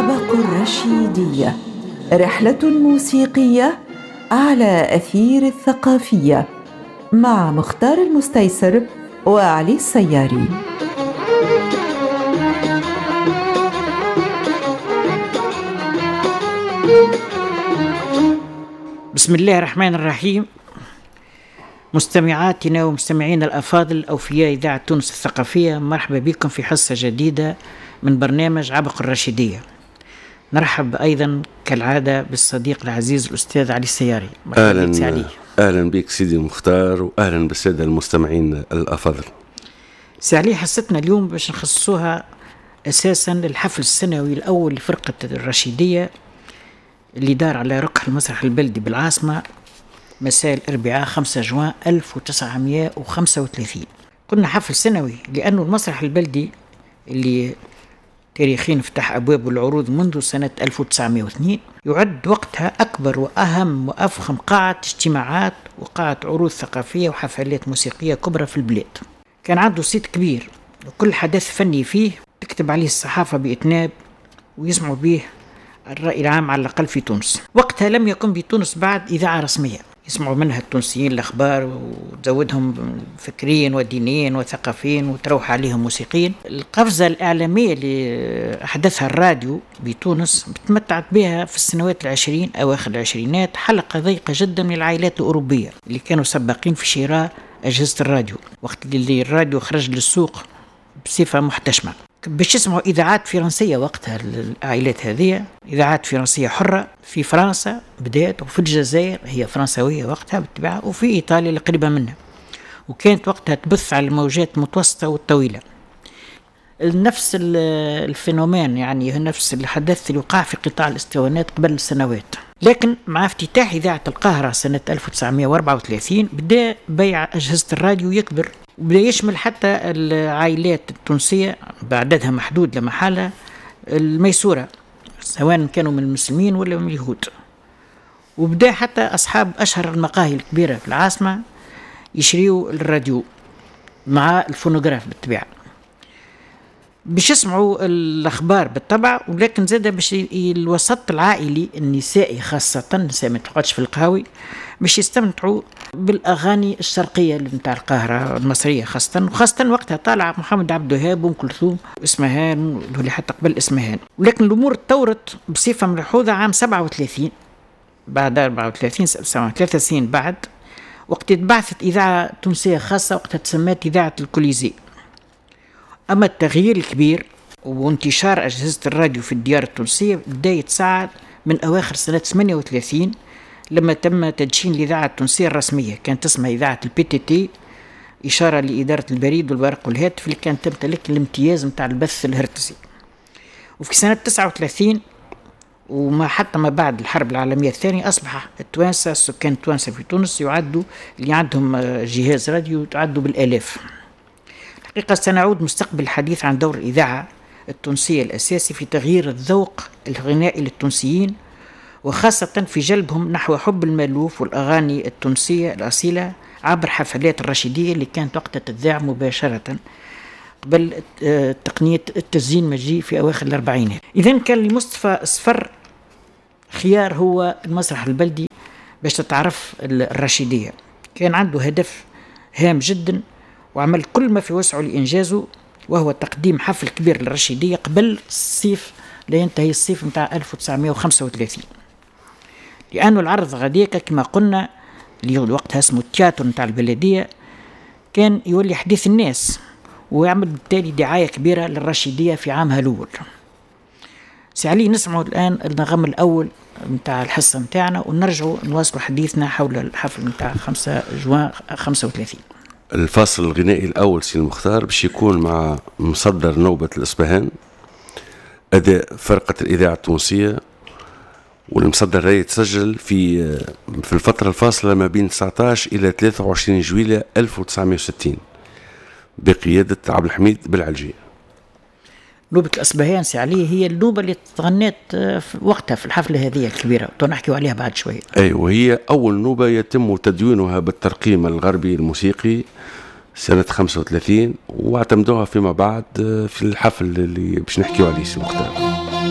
عبق الرشيدية، رحلة موسيقية على أثير الثقافية مع مختار المستيسر وعلي السياري. بسم الله الرحمن الرحيم. مستمعاتنا ومستمعينا الأفاضل الأوفياء إذاعة تونس الثقافية، مرحبا بكم في حصة جديدة من برنامج عبق الرشيدية. نرحب أيضا كالعادة بالصديق العزيز الأستاذ علي السياري. أهلا بك سيدي مختار، وأهلا بالسادة المستمعين الأفاضل. سي علي، حصتنا اليوم باش نخصصوها أساسا للحفل السنوي الأول لفرقة الرشيدية اللي دار على ركح المسرح البلدي بالعاصمة مساء الأربعاء 5 جوان 1935. قلنا حفل سنوي لأنه المسرح البلدي اللي تاريخيا فتح أبواب العروض منذ سنة 1902 يعد وقتها أكبر وأهم وأفخم قاعة اجتماعات وقاعة عروض ثقافية وحفلات موسيقية كبرى في البلاد. كان عنده صيت كبير وكل حدث فني فيه تكتب عليه الصحافة بإتناب ويسمعوا به الرأي العام على الأقل في تونس. وقتها لم يكن بتونس بعد إذاعة رسمية يسمعوا منها التونسيين الأخبار وتزودهم فكريا ودينيا وثقافيا وتروح عليهم موسيقيا. القفزة الإعلامية اللي أحدثها الراديو بتونس تمتعت بها في السنوات العشرين أواخر العشرينات حلقة ضيقة جدا من العائلات الأوروبية اللي كانوا سباقين في شراء أجهزة الراديو وقت اللي الراديو خرج للسوق بصفة محتشمة. باش يسمعوا إذاعات فرنسية وقتها العائلات هذه، إذاعات فرنسية حرة في فرنسا بدأت، وفي الجزائر هي فرنسوية وقتها بالطبيعة، وفي إيطاليا القريبة منها، وكانت وقتها تبث على الموجات المتوسطة والطويلة. نفس الفينومين يعني نفس الحدث اللي وقع في قطاع الاسطوانات قبل سنوات. لكن مع افتتاح إذاعة القاهرة سنة 1934 بدأ بيع أجهزة الراديو يكبر وبدأ يشمل حتى العائلات التونسية بعددها محدود لمحالة الميسورة، سواء كانوا من المسلمين ولا من اليهود. وبدأ حتى أصحاب أشهر المقاهي الكبيرة في العاصمة يشريوا الراديو مع الفونوغراف بالطبيعة باش يسمعوا الأخبار بالطبع، ولكن زاد باش الوسط العائلي النسائي خاصة النساء ما تقعدش في القهاوي باش يستمتعوا بالأغاني الشرقية نتاع القاهرة المصرية وخاصة وقتها طالع محمد عبد الوهاب وأم كلثوم اسمهان واللي حتى قبل اسمهان. ولكن الأمور تطورت بصفة ملحوظة عام 37 بعد 34 3 سنين بعد، وقت تبعثت إذاعة تونسية خاصة وقتها تسمت إذاعة الكوليزي. أما التغيير الكبير وانتشار أجهزة الراديو في الديار التونسية بدأ يتصاعد من أواخر سنة 38 لما تم تدشين الإذاعة التونسية الرسمية، كانت اسمها إذاعة الPTT، إشارة لإدارة البريد والبرق والهاتف اللي كانت تمتلك الامتياز متاع البث الهرتزي. وفي سنة 39 وما حتى ما بعد الحرب العالمية الثانية أصبح التوانسة السكان التوانسة في تونس يعدوا اللي عندهم جهاز راديو تعدوا بالآلاف. حقيقة سنعود مستقبل الحديث عن دور الإذاعة التونسية الأساسي في تغيير الذوق الغنائي للتونسيين، وخاصة في جلبهم نحو حب المألوف والأغاني التونسية الأصيلة عبر حفلات الرشيدية اللي كانت وقتها تذاع مباشرة قبل تقنية التزيين مجيء في أواخر الأربعينات. إذن كان لمصطفى صفر خيار هو المسرح البلدي باش تتعرف الرشيدية. كان عنده هدف هام جدا وعمل كل ما في وسعه لإنجازه، وهو تقديم حفل كبير للرشيدية قبل الصيف لا ينتهي الصيف متاع 1935، لأنه العرض غاديك كما قلنا اللي وقتها اسمه التياتر متاع البلدية كان يولي حديث الناس ويعمل بالتالي دعاية كبيرة للرشيدية في عامها الأول. سعلي نسمعوا الآن النغم الأول متاع الحصة متاعنا ونرجعوا نواصلوا حديثنا حول الحفل متاع 5 جوان 35. الفاصل الغنائي الأول سي المختار باش يكون مع مصدر نوبة الإصبهان، أداء فرقة الإذاعة التونسية، والمصدر هذا يتسجل في الفترة الفاصلة ما بين 19 إلى 23 جويلية 1960 بقيادة عبد الحميد بالعلجية. نوبة الأصبهان سي علي هي النوبة اللي تغنيت وقتها في الحفلة هذه الكبيرة ونحكي عليها بعد شوية. أي، وهي أول نوبة يتم تدوينها بالترقيم الغربي الموسيقي سنة 35 واعتمدوها فيما بعد في الحفل اللي باش نحكيو عليه سي مختار.